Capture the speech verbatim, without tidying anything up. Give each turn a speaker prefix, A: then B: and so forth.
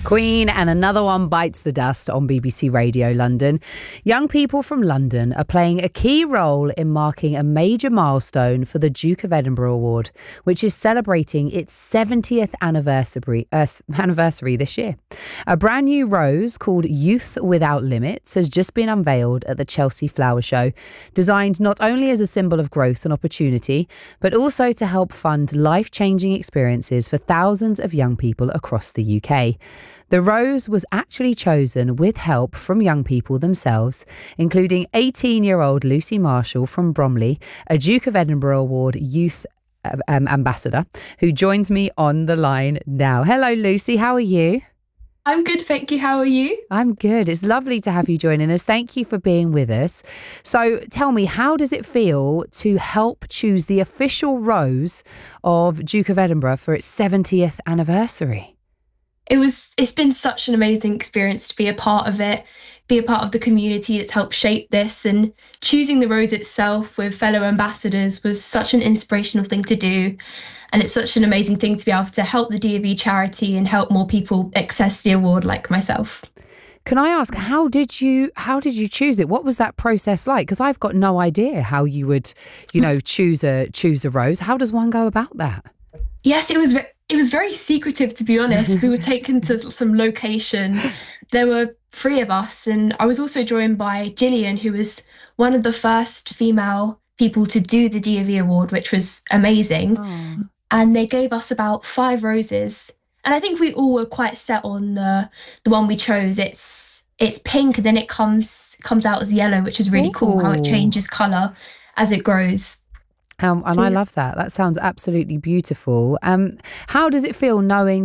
A: Queen, and another one bites the dust on B B C Radio London. Young people from London are playing a key role in marking a major milestone for the Duke of Edinburgh Award, which is celebrating its seventieth anniversary, uh, anniversary this year. A brand new rose called Youth Without Limits has just been unveiled at the Chelsea Flower Show, designed not only as a symbol of growth and opportunity, but also to help fund life-changing experiences for thousands of young people across the U K. The rose was actually chosen with help from young people themselves, including eighteen-year-old Lucy Marshall from Bromley, a Duke of Edinburgh Award Youth um, Ambassador, who joins me on the line now. Hello, Lucy. How are you?
B: I'm good, thank you. How are you?
A: I'm good. It's lovely to have you joining us. Thank you for being with us. So tell me, how does it feel to help choose the official rose of Duke of Edinburgh for its seventieth anniversary?
B: It was, it's been such an amazing experience to be a part of it, be a part of the community that's helped shape this, and choosing the rose itself with fellow ambassadors was such an inspirational thing to do. And it's such an amazing thing to be able to help the D of E charity and help more people access the award like myself.
A: Can I ask, how did you how did you choose it? What was that process like? Because I've got no idea how you would, you know, choose a choose a rose. How does one go about that?
B: Yes, it was it was very secretive, to be honest. We were taken to some location. There were three of us, and I was also joined by Gillian, who was one of the first female people to do the D of E award, which was amazing. Oh. And they gave us about five roses. And I think we all were quite set on the the one we chose. It's it's pink, and then it comes comes out as yellow, which is really Ooh. Cool how it changes colour as it grows.
A: Um, and so, I love that. That sounds absolutely beautiful. Um, how does it feel knowing